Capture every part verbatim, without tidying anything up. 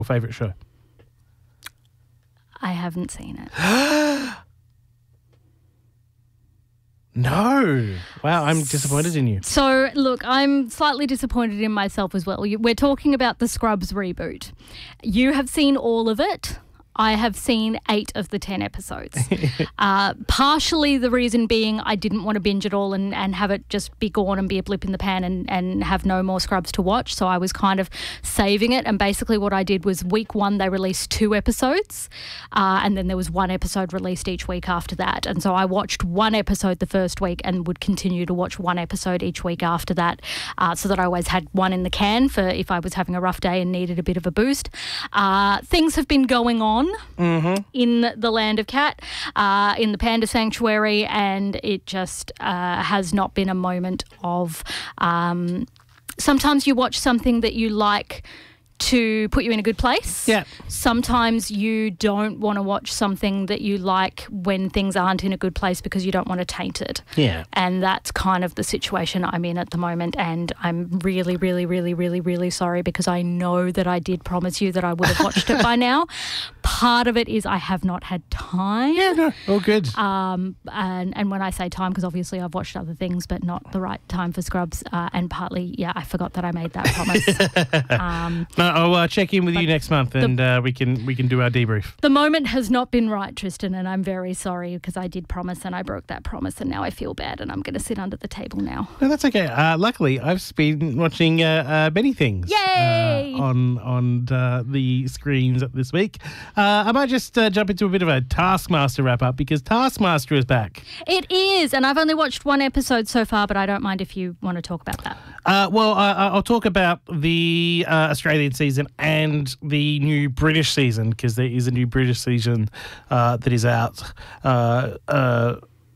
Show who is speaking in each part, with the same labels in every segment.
Speaker 1: favourite show?
Speaker 2: I haven't seen it.
Speaker 1: No. Wow, I'm disappointed in you.
Speaker 2: So, look, I'm slightly disappointed in myself as well. You- We're talking about the Scrubs reboot. You have seen all of it. I have seen eight of the ten episodes. uh, partially the reason being I didn't want to binge it all and, and have it just be gone and be a blip in the pan and, and have no more Scrubs to watch. So I was kind of saving it. And basically what I did was week one, they released two episodes. Uh, and then there was one episode released each week after that. And so I watched one episode the first week and would continue to watch one episode each week after that, uh, so that I always had one in the can for if I was having a rough day and needed a bit of a boost. Uh, things have been going on
Speaker 1: Mm-hmm.
Speaker 2: in the land of cat, uh, in the panda sanctuary, and it just uh, has not been a moment of. Um, sometimes you watch something that you like to put you in a good place.
Speaker 1: Yeah.
Speaker 2: Sometimes you don't want to watch something that you like when things aren't in a good place because you don't want to taint it.
Speaker 1: Yeah.
Speaker 2: And that's kind of the situation I'm in at the moment. And I'm really, really, really, really, really sorry because I know that I did promise you that I would have watched it by now. Part of it is I have not had time.
Speaker 1: Yeah, no, all good.
Speaker 2: Um, and, and when I say time, because obviously I've watched other things, but not the right time for Scrubs. Uh, and partly, yeah, I forgot that I made that promise. um,
Speaker 1: no, I'll uh, check in with you next month and
Speaker 2: the,
Speaker 1: uh, we can we can do our debrief.
Speaker 2: The moment has not been right, Tristan, and I'm very sorry because I did promise and I broke that promise and now I feel bad and I'm going to sit under the table now.
Speaker 1: No, that's okay. Uh, luckily, I've been watching uh, uh, many things.
Speaker 2: Yay!
Speaker 1: Uh, on on uh, the screens this week. Uh, I might just uh, jump into a bit of a Taskmaster wrap-up because Taskmaster is back.
Speaker 2: It is, and I've only watched one episode so far, but I don't mind if you want to talk about that.
Speaker 1: Uh, well, uh, I'll talk about the uh, Australian season and the new British season because there is a new British season uh, that is out. Uh, uh,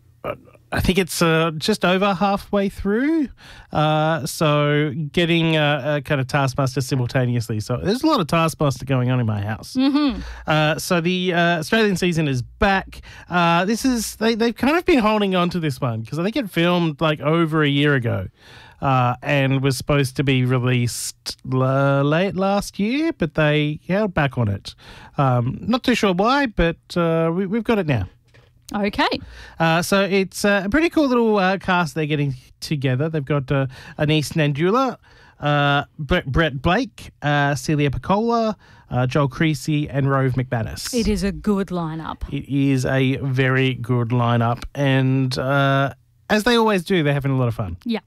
Speaker 1: I think it's uh, just over halfway through. Uh, so getting uh, a kind of Taskmaster simultaneously. So there's a lot of Taskmaster going on in my house.
Speaker 2: Mm-hmm.
Speaker 1: Uh, so the uh, Australian season is back. Uh, this is they, they've kind of been holding on to this one because I think it filmed like over a year ago. Uh, and was supposed to be released l- late last year, but they held back on it. Um, not too sure why, but uh, we, we've got it now.
Speaker 2: Okay.
Speaker 1: Uh, so it's uh, a pretty cool little uh, cast they're getting together. They've got uh, Anise Nandula, uh, Brett, Brett Blake, uh, Celia Piccola, uh, Joel Creasy, and Rove McManus.
Speaker 2: It is a good lineup.
Speaker 1: It is a very good lineup, and uh, as they always do, they're having a lot of fun.
Speaker 2: Yeah.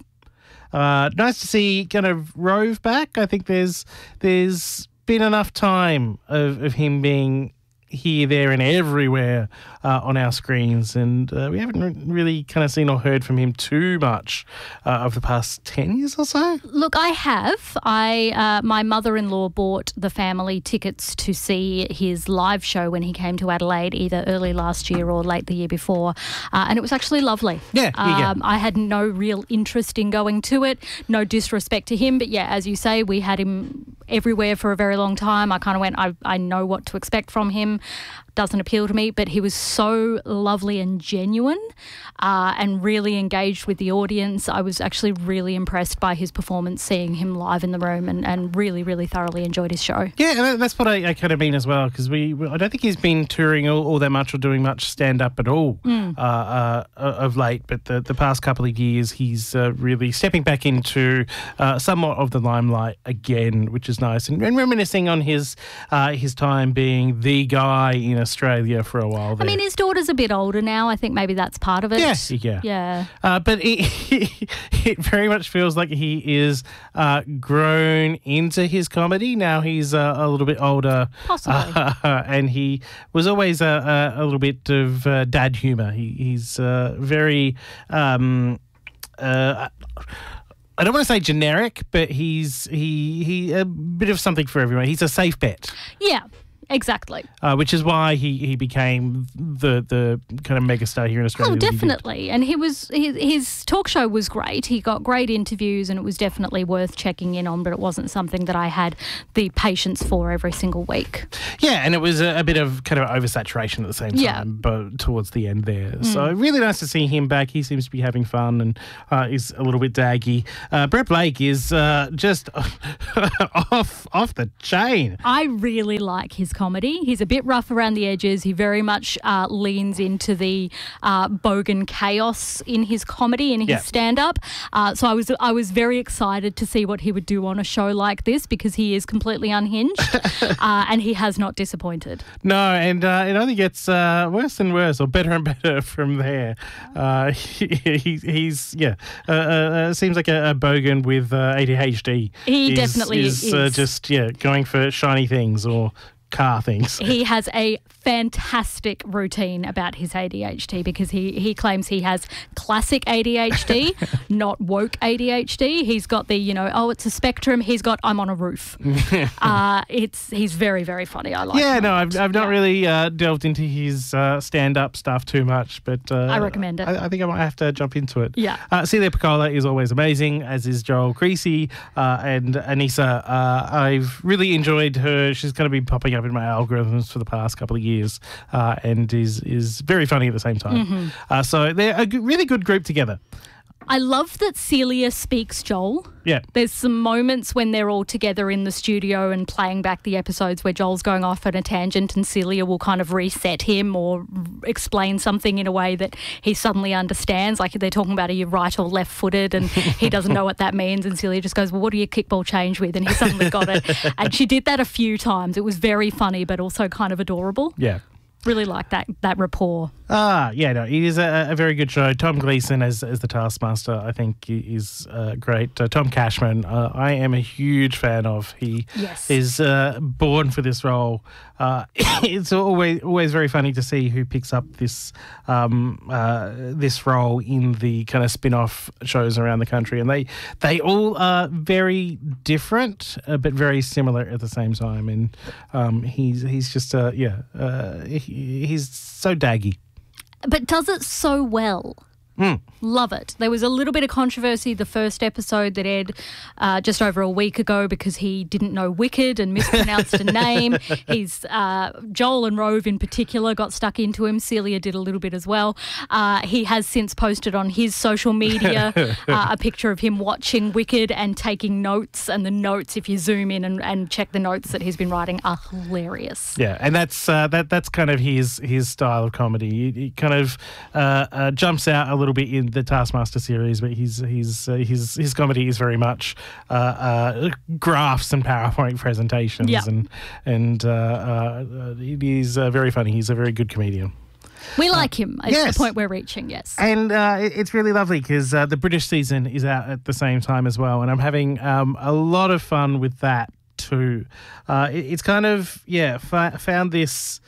Speaker 1: Uh, nice to see kind of Rove back. I think there's there's been enough time of, of him being here, there and everywhere uh, on our screens, and uh, we haven't re- really kind of seen or heard from him too much uh, over the past ten years or so.
Speaker 2: Look, I have. I uh, my mother-in-law bought the family tickets to see his live show when he came to Adelaide, either early last year or late the year before, uh, and it was actually lovely.
Speaker 1: Yeah, yeah, yeah.
Speaker 2: Um, I had no real interest in going to it, no disrespect to him, but yeah, as you say, we had him everywhere for a very long time. I kind of went, I, I know what to expect from him. Doesn't appeal to me, but he was so lovely and genuine uh, and really engaged with the audience. I was actually really impressed by his performance, seeing him live in the room, and, and really, really thoroughly enjoyed his show.
Speaker 1: Yeah, and that's what I, I kind of mean as well, because we, I don't think he's been touring all, all that much or doing much stand-up at all
Speaker 2: Mm.
Speaker 1: uh, uh, of late, but the, the past couple of years he's uh, really stepping back into uh, somewhat of the limelight again, which is nice, and, and reminiscing on his uh, his time being the guy in Australia for a while there.
Speaker 2: I mean, his daughter's a bit older now. I think maybe that's part of it.
Speaker 1: Yeah, yeah.
Speaker 2: Yeah.
Speaker 1: Uh, but it, it very much feels like he is uh, grown into his comedy. Now he's uh, a little bit older.
Speaker 2: Possibly.
Speaker 1: Uh, and he was always a, a, a little bit of uh, dad humour. He, he's uh, very... Um, uh, I don't want to say generic, but he's he he a bit of something for everyone. He's a safe bet.
Speaker 2: Yeah. Exactly.
Speaker 1: Uh, which is why he, he became the the kind of megastar here in Australia.
Speaker 2: Oh,
Speaker 1: that he did.
Speaker 2: definitely. And he was his, his talk show was great. He got great interviews and it was definitely worth checking in on, but it wasn't something that I had the patience for every single week.
Speaker 1: Yeah, and it was a, a bit of kind of oversaturation at the same time,
Speaker 2: Yeah.
Speaker 1: but towards the end there.
Speaker 2: Mm.
Speaker 1: So really nice to see him back. He seems to be having fun and uh, is a little bit daggy. Uh, Brett Blake is uh, just off off the chain.
Speaker 2: I really like his comedy. He's a bit rough around the edges. He very much uh, leans into the uh, bogan chaos in his comedy, in his
Speaker 1: Yeah.
Speaker 2: stand-up. Uh, so I was I was very excited to see what he would do on a show like this because he is completely unhinged uh, and he has not disappointed.
Speaker 1: No, and uh, it only gets uh, worse and worse, or better and better from there. Uh, he, he, he's yeah, uh, uh, seems like a, a bogan with uh, A D H D.
Speaker 2: He
Speaker 1: is,
Speaker 2: definitely
Speaker 1: is. Uh,
Speaker 2: is.
Speaker 1: just yeah, going for shiny things or car things.
Speaker 2: He has a fantastic routine about his A D H D because he, he claims he has classic A D H D, not woke A D H D. He's got the, you know, oh, it's a spectrum. He's got, I'm on a roof. uh, it's He's very, very funny. I like
Speaker 1: Yeah,
Speaker 2: him.
Speaker 1: no, I've, I've not
Speaker 2: Yeah.
Speaker 1: really uh, delved into his uh, stand-up stuff too much, but uh,
Speaker 2: I recommend it.
Speaker 1: I, I think I might have to jump into it.
Speaker 2: Yeah.
Speaker 1: Uh, Celia Piccola is always amazing, as is Joel Creasy uh, and Anissa. Uh, I've really enjoyed her. She's going to be popping up in my algorithms for the past couple of years uh, and is is very funny at the same time.
Speaker 2: Mm-hmm.
Speaker 1: Uh, so they're a g- really good group together.
Speaker 2: I love that Celia speaks Joel.
Speaker 1: Yeah.
Speaker 2: There's some moments when they're all together in the studio and playing back the episodes where Joel's going off on a tangent and Celia will kind of reset him or explain something in a way that he suddenly understands. Like they're talking about are you right or left footed and he doesn't know what that means and Celia just goes, well, what do your kickball change with? And he suddenly got it. And she did that a few times. It was very funny but also kind of adorable.
Speaker 1: Yeah.
Speaker 2: Really like that that rapport.
Speaker 1: Ah, yeah, no, it is a, a very good show. Tom Gleeson as as the Taskmaster, I think, is uh, great. Uh, Tom Cashman, uh, I am a huge fan of. He
Speaker 2: Yes.
Speaker 1: is uh, born for this role. Uh, it's always always very funny to see who picks up this um, uh, this role in the kind of spin-off shows around the country, and they they all are very different, uh, but very similar at the same time. And um, he's he's just uh, yeah. Uh, he, he's so daggy.
Speaker 2: But does it so well.
Speaker 1: Mm.
Speaker 2: Love it. There was a little bit of controversy the first episode that aired uh, just over a week ago because he didn't know Wicked and mispronounced a name. He's uh, Joel and Rove in particular got stuck into him. Celia did a little bit as well. Uh, he has since posted on his social media uh, a picture of him watching Wicked and taking notes. And the notes, if you zoom in and, and check the notes that he's been writing, are hilarious.
Speaker 1: Yeah, and that's uh, that that's kind of his his style of comedy. He, he kind of uh, uh, jumps out a little bit in the Taskmaster series, but his his uh, his his comedy is very much uh, uh, graphs and PowerPoint presentations,
Speaker 2: Yeah.
Speaker 1: and and uh, uh, it is uh, very funny. He's a very good comedian.
Speaker 2: We like him. It's
Speaker 1: yes.
Speaker 2: the point we're reaching, yes.
Speaker 1: And uh, it- it's really lovely because uh, the British season is out at the same time as well, and I'm having um, a lot of fun with that too. Uh, it, it's kind of yeah fa- found this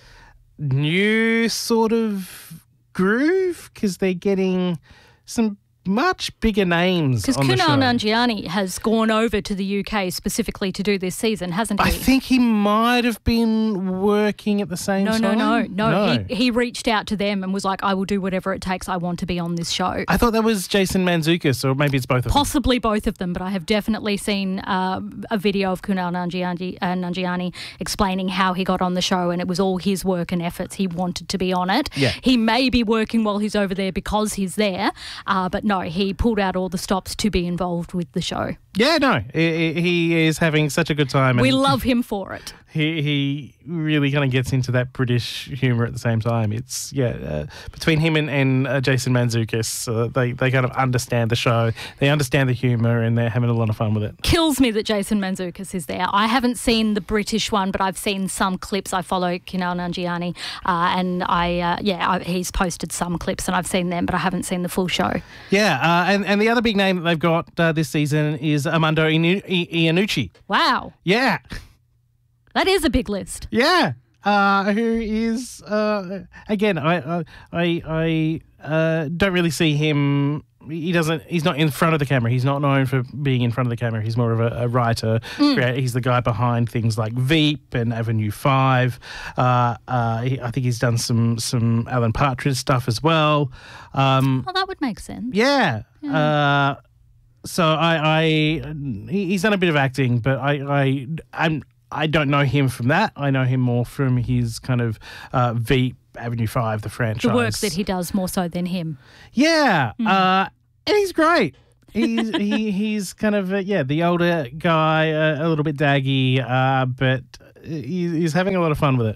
Speaker 1: new sort of groove because they're getting some much bigger names
Speaker 2: Because
Speaker 1: on the show.
Speaker 2: Kunal Nanjiani has gone over to the U K specifically to do this season, hasn't he?
Speaker 1: I think he might have been working at the same
Speaker 2: no,
Speaker 1: time.
Speaker 2: no, no, no. He, he reached out to them and was like, I will do whatever it takes. I want to be on this show.
Speaker 1: I thought that was Jason Mantzoukas, or maybe it's both of them.
Speaker 2: Possibly both of them, but I have definitely seen uh, a video of Kunal Nanjiani, uh, Nanjiani explaining how he got on the show, and it was all his work and efforts. He wanted to be on it.
Speaker 1: Yeah.
Speaker 2: He may be working while he's over there because he's there, uh, but no, he pulled out all the stops to be involved with the show.
Speaker 1: Yeah, no, he, he is having such a good time. And
Speaker 2: We love him for it.
Speaker 1: He he really kind of gets into that British humour at the same time. It's, yeah, uh, between him and, and uh, Jason Mantzoukas, uh, they, they kind of understand the show, they understand the humour, and they're having a lot of fun with it.
Speaker 2: Kills me that Jason Mantzoukas is there. I haven't seen the British one, but I've seen some clips. I follow Kunal Nanjiani, uh, and I uh, yeah, I, he's posted some clips, and I've seen them, but I haven't seen the full show.
Speaker 1: Yeah, uh, and, and the other big name that they've got uh, this season is Armando Iannucci.
Speaker 2: Wow,
Speaker 1: Yeah,
Speaker 2: that is a big list.
Speaker 1: yeah. uh, who is uh, again, I I I uh, don't really see him. He doesn't. He's not in front of the camera. He's not known for being in front of the camera. He's more of a, a writer. Mm. He's the guy behind things like Veep and Avenue Five. Uh, uh, he, I think he's done some some Alan Partridge stuff as well. Um,
Speaker 2: oh, that would make sense.
Speaker 1: Yeah. yeah. Uh, so I, I, he's done a bit of acting, but I, I, I'm. I don't know him from that. I know him more from his kind of uh, Veep, Avenue Five, the franchise.
Speaker 2: The work that he does more so than him.
Speaker 1: Yeah, mm. uh, and he's great. He's he, he's kind of uh, yeah the older guy, uh, a little bit daggy, uh, but he, he's having a lot of fun with it.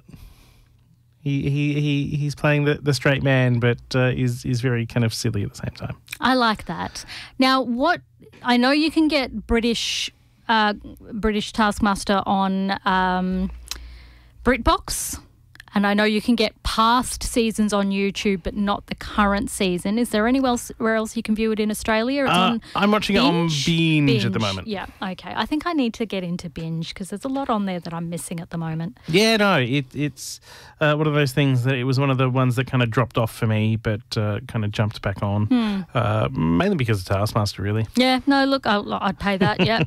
Speaker 1: He he, he he's playing the, the straight man, but uh, is is very kind of silly at the same time.
Speaker 2: I like that. Now, what I know you can get British. Uh, British Taskmaster on um, BritBox, and I know you can get past seasons on YouTube, but not the current season. Is there anywhere else where else you can view it in Australia? It's
Speaker 1: uh,
Speaker 2: on
Speaker 1: I'm watching
Speaker 2: Binge?
Speaker 1: it on Binge, Binge at the moment.
Speaker 2: Yeah, okay. I think I need to get into Binge because there's a lot on there that I'm missing at the moment.
Speaker 1: Yeah, no, it, it's uh, one of those things that it was one of the ones that kind of dropped off for me, but uh, kind of jumped back on, hmm. uh, mainly because of Taskmaster, really.
Speaker 2: Yeah, no, look, I'll, I'd pay that, yeah.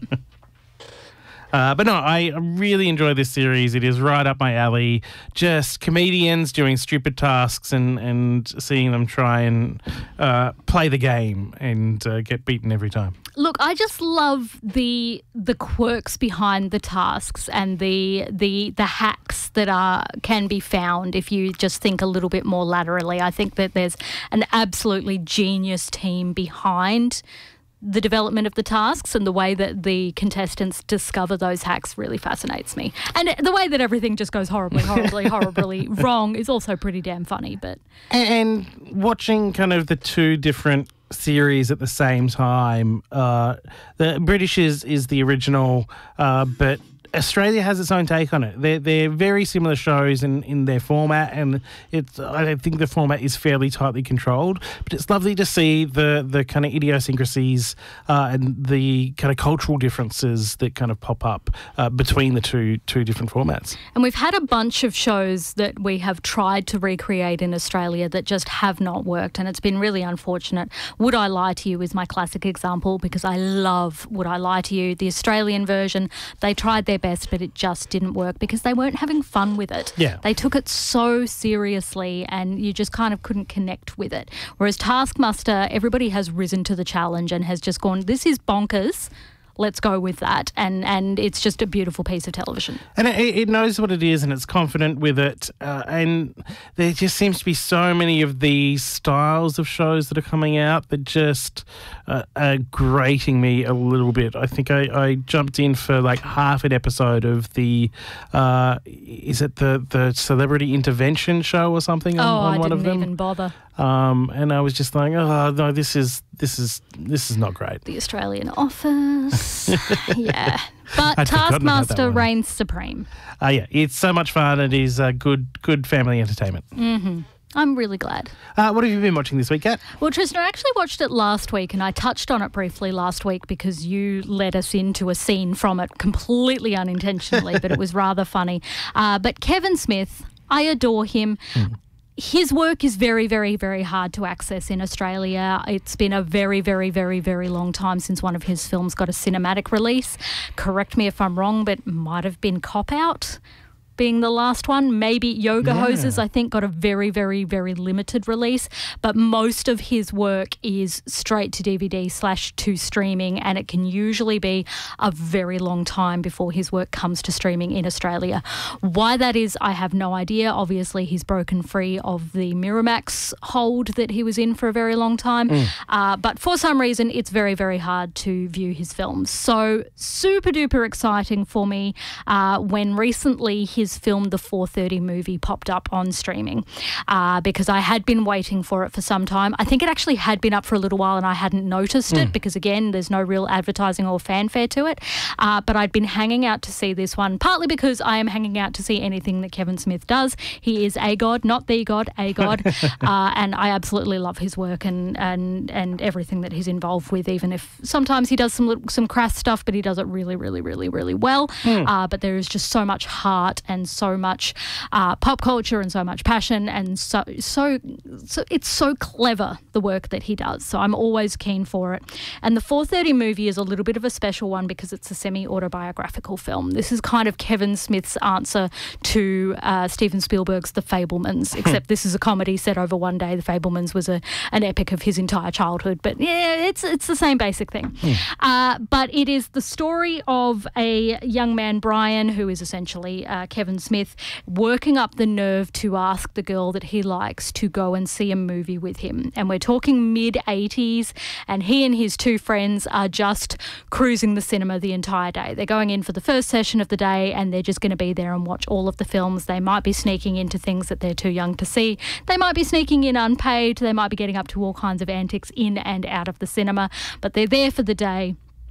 Speaker 1: Uh, but no, I really enjoy this series. It is right up my alley. Just comedians doing stupid tasks and, and seeing them try and uh, play the game and uh, get beaten every time.
Speaker 2: Look, I just love the the quirks behind the tasks and the the the hacks that are can be found if you just think a little bit more laterally. I think that there's an absolutely genius team behind the development of the tasks, and the way that the contestants discover those hacks really fascinates me. And the way that everything just goes horribly, horribly, horribly wrong is also pretty damn funny. But
Speaker 1: and watching kind of the two different series at the same time, uh, the British is is the original, uh, but Australia has its own take on it. They're, they're very similar shows in, in their format, and it's I think the format is fairly tightly controlled, but it's lovely to see the, the kind of idiosyncrasies uh, and the kind of cultural differences that kind of pop up uh, between the two two different formats.
Speaker 2: And we've had a bunch of shows that we have tried to recreate in Australia that just have not worked, and it's been really unfortunate. Would I Lie to You is my classic example because I love Would I Lie to You. The Australian version, they tried their best, but it just didn't work because they weren't having fun with it.
Speaker 1: Yeah.
Speaker 2: They took it so seriously and you just kind of couldn't connect with it. Whereas Taskmaster, everybody has risen to the challenge and has just gone, this is bonkers. Let's go with that. And and it's just a beautiful piece of television.
Speaker 1: And it, it knows what it is and it's confident with it. Uh, and there just seems to be so many of these styles of shows that are coming out that just uh, are grating me a little bit. I think I, I jumped in for like half an episode of the, uh, is it the, the Celebrity Intervention show or something on,
Speaker 2: oh,
Speaker 1: on
Speaker 2: I
Speaker 1: one
Speaker 2: didn't
Speaker 1: of them?
Speaker 2: even bother.
Speaker 1: Um, and I was just like, oh no, this is this is this is not great.
Speaker 2: The Australian Office, yeah. But Taskmaster reigns supreme.
Speaker 1: Uh, yeah, it's so much fun. It is uh, good good family entertainment.
Speaker 2: Mm-hmm. I'm really glad.
Speaker 1: Uh, what have you been watching this week, Kat?
Speaker 2: Well, Tristan, I actually watched it last week and I touched on it briefly last week because you led us into a scene from it completely unintentionally, but it was rather funny. Uh, but Kevin Smith, I adore him. Mm. His work is very, very, very hard to access in Australia. It's been a very, very, very, very long time since one of his films got a cinematic release. Correct me if I'm wrong, but might have been Cop Out being the last one. Maybe Yoga yeah. Hoses, I think, got a very, very, very limited release. But most of his work is straight to D V D slash to streaming, and it can usually be a very long time before his work comes to streaming in Australia. Why that is, I have no idea. Obviously, he's broken free of the Miramax hold that he was in for a very long time. Mm. Uh, but for some reason, it's very, very hard to view his films. So super duper exciting for me uh, when recently his film The four thirty movie popped up on streaming uh, because I had been waiting for it for some time. I think it actually had been up for a little while and I hadn't noticed mm. it because, again, there's no real advertising or fanfare to it. Uh, but I'd been hanging out to see this one, partly because I am hanging out to see anything that Kevin Smith does. He is a god, not the god, a god. uh, and I absolutely love his work and, and, and everything that he's involved with, even if sometimes he does some, some crass stuff, but he does it really, really, really, really well. Mm. Uh, but there is just so much heart and and so much uh, pop culture and so much passion, and so so so it's so clever, the work that he does. So I'm always keen for it. And the four thirty movie is a little bit of a special one because it's a semi-autobiographical film. This is kind of Kevin Smith's answer to uh, Steven Spielberg's The Fabelmans, except this is a comedy set over one day. The Fabelmans was a an epic of his entire childhood, but yeah, it's it's the same basic thing. Mm. Uh, but it is the story of a young man, Brian, who is essentially uh, Kevin Smith, working up the nerve to ask the girl that he likes to go and see a movie with him. And we're talking mid eighties, and he and his two friends are just cruising the cinema the entire day. They're going in for the first session of the day, and they're just going to be there and watch all of the films. They might be sneaking into things that they're too young to see. They might be sneaking in unpaid. They might be getting up to all kinds of antics in and out of the cinema, but they're there for the day.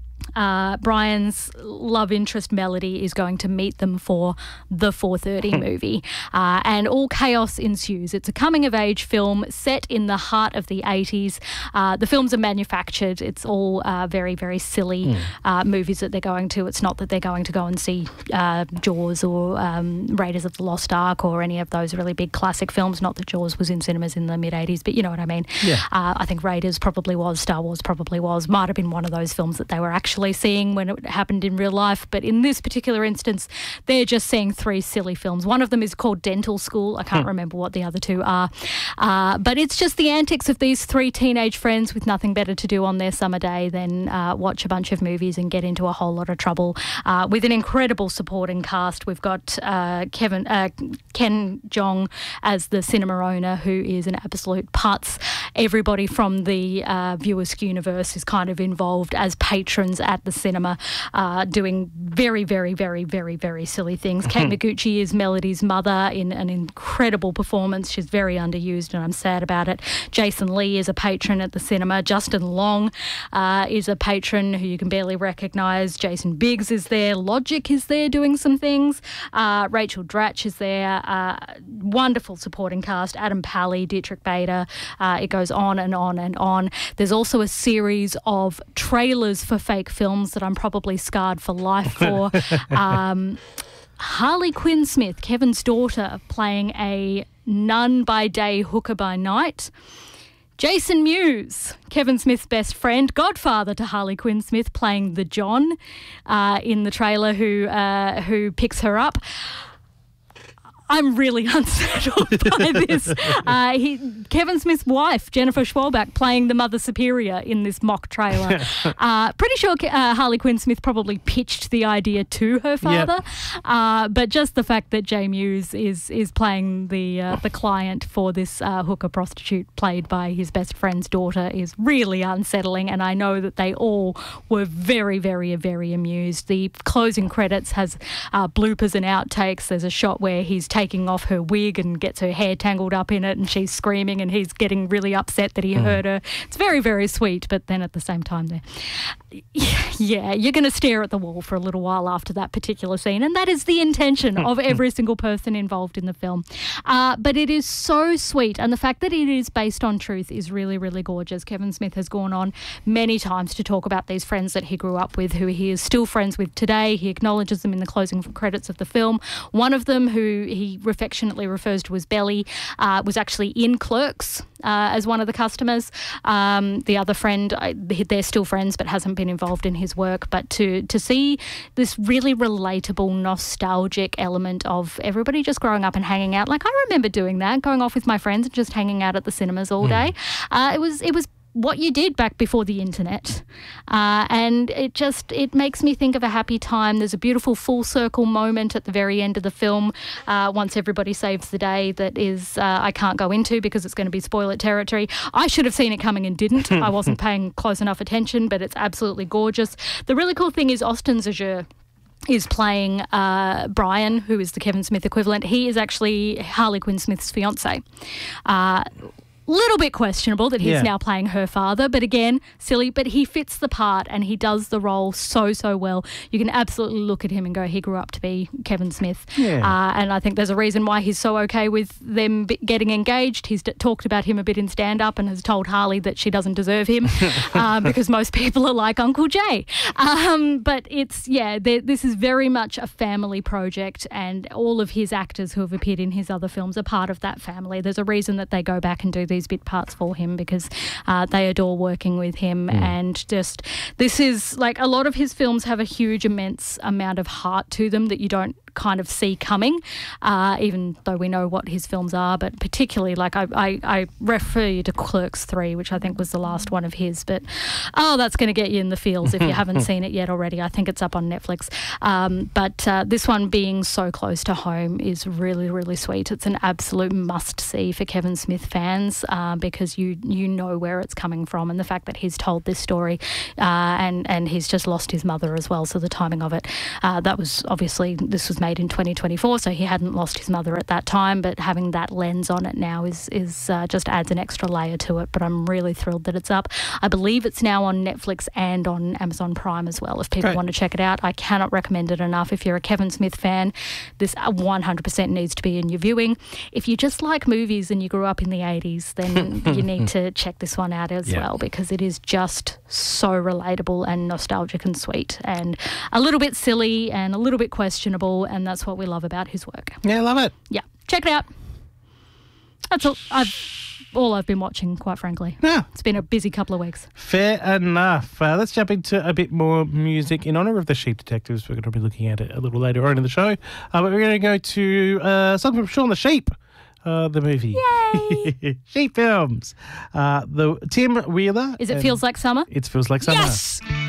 Speaker 2: Uh, Brian's love interest Melody is going to meet them for the four thirty movie, uh, and all chaos ensues. It's a coming-of-age film set in the heart of the eighties. Uh, the films are manufactured. It's all uh, very, very silly mm. uh, movies that they're going to. It's not that they're going to go and see uh, Jaws or um, Raiders of the Lost Ark or any of those really big classic films. Not that Jaws was in cinemas in the mid-eighties, but you know what I mean.
Speaker 1: Yeah.
Speaker 2: Uh, I think Raiders probably was, Star Wars probably was, might have been one of those films that they were actually actually seeing when it happened in real life. But in this particular instance, they're just seeing three silly films. One of them is called Dental School. I can't hmm. remember what the other two are. Uh, but it's just the antics of these three teenage friends with nothing better to do on their summer day than uh, watch a bunch of movies and get into a whole lot of trouble uh, with an incredible supporting cast. We've got uh, Kevin uh, Ken Jeong as the cinema owner, who is an absolute putz. Everybody from the uh, Viewer's universe is kind of involved as patrons at the cinema, uh, doing very, very, very, very, very silly things. Kate Micucci is Melody's mother in an incredible performance. She's very underused, and I'm sad about it. Jason Lee is a patron at the cinema. Justin Long uh, is a patron who you can barely recognise. Jason Biggs is there. Logic is there doing some things. Uh, Rachel Dratch is there. Uh, wonderful supporting cast. Adam Pally, Dietrich Bader. Uh, it goes on and on and on. There's also a series of trailers for fake films that I'm probably scarred for life for. um, Harley Quinn Smith, Kevin's daughter, playing a nun by day, hooker by night. Jason Mewes, Kevin Smith's best friend, godfather to Harley Quinn Smith, playing the John uh, in the trailer, who uh, who picks her up. I'm really unsettled by this. Uh, he, Kevin Smith's wife, Jennifer Schwalbach, playing the Mother Superior in this mock trailer. Uh, pretty sure uh, Harley Quinn Smith probably pitched the idea to her father, yep. uh, but just the fact that Jay Mewes is is playing the uh, the client for this uh, hooker prostitute played by his best friend's daughter is really unsettling, and I know that they all were very, very, very amused. The closing credits has uh, bloopers and outtakes. There's a shot where he's taking off her wig and gets her hair tangled up in it, and she's screaming, and he's getting really upset that he mm. hurt her. It's very, very sweet, but then at the same time there, yeah, you're going to stare at the wall for a little while after that particular scene, and that is the intention of every single person involved in the film. Uh, but it is so sweet, and the fact that it is based on truth is really, really gorgeous. Kevin Smith has gone on many times to talk about these friends that he grew up with, who he is still friends with today. He acknowledges them in the closing credits of the film. One of them, who he affectionately refers to as Belly, uh, was actually in Clerks uh, as one of the customers. Um, the other friend, I, they're still friends but hasn't been involved in his work. But to, to see this really relatable, nostalgic element of everybody just growing up and hanging out. Like, I remember doing that, going off with my friends and just hanging out at the cinemas all day. Mm. Uh, it was it was what you did back before the internet. Uh, and it just, it makes me think of a happy time. There's a beautiful full circle moment at the very end of the film, uh, once everybody saves the day, that is, uh, I can't go into because it's going to be spoiler territory. I should have seen it coming and didn't. I wasn't paying close enough attention, but it's absolutely gorgeous. The really cool thing is Austin Zajur is playing uh, Brian, who is the Kevin Smith equivalent. He is actually Harley Quinn Smith's fiance. Uh, little bit questionable that he's
Speaker 1: Yeah.
Speaker 2: now playing her father, but again, silly, but he fits the part and he does the role so, so well. You can absolutely look at him and go, he grew up to be Kevin Smith.
Speaker 1: Yeah.
Speaker 2: Uh, and I think there's a reason why he's so okay with them b- getting engaged. He's d- talked about him a bit in stand-up and has told Harley that she doesn't deserve him uh, because most people are like Uncle Jay. Um, but it's, yeah, this is very much a family project, and all of his actors who have appeared in his other films are part of that family. There's a reason that they go back and do these bit parts for him because uh, they adore working with him. Mm. And just, this is like, a lot of his films have a huge, immense amount of heart to them that you don't kind of see coming, uh, even though we know what his films are. But particularly, like, I, I, I refer you to Clerks three, which I think was the last one of his. But, oh, that's going to get you in the feels if you haven't seen it yet already. I think it's up on Netflix. Um, but uh, this one being so close to home is really, really sweet. It's an absolute must-see for Kevin Smith fans uh, because you you know where it's coming from, and the fact that he's told this story uh, and, and he's just lost his mother as well, so the timing of it, uh, that was obviously, this was made in twenty twenty-four, so he hadn't lost his mother at that time, but having that lens on it now is is uh, just adds an extra layer to it. But I'm really thrilled that it's up. I believe it's now on Netflix and on Amazon Prime as well if people
Speaker 1: Great.
Speaker 2: want to check it out. I cannot recommend it enough. If you're a Kevin Smith fan, this one hundred percent needs to be in your viewing. If you just like movies and you grew up in the eighties, then you need to check this one out as
Speaker 1: yeah.
Speaker 2: well, because it is just so relatable and nostalgic and sweet and a little bit silly and a little bit questionable, and that's what we love about his work.
Speaker 1: Yeah, I love it.
Speaker 2: Yeah, check it out. That's all I've all I've been watching, quite frankly.
Speaker 1: Yeah.
Speaker 2: It's been a busy couple of weeks.
Speaker 1: Fair enough. Uh, let's jump into a bit more music in honour of the Sheep Detectives. We're going to be looking at it a little later on in the show. Uh, but we're going to go to uh, something from Shaun the Sheep. Uh, the movie.
Speaker 2: Yay!
Speaker 1: Sheep Films. Uh, the Tim Wheeler.
Speaker 2: Is it Feels Like Summer?
Speaker 1: It Feels Like Summer.
Speaker 2: Yes!